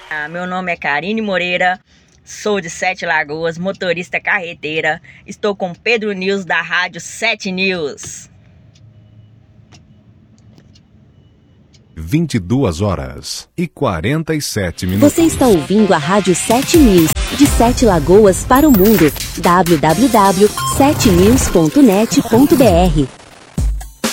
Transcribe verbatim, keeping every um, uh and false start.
Ah, meu nome é Karine Moreira, sou de Sete Lagoas, motorista carreteira. Estou com Pedro News da Rádio Sete News. vinte e duas horas e quarenta e sete minutos. Você está ouvindo a Rádio Sete News, de Sete Lagoas para o mundo. w w w ponto sete news ponto net ponto b r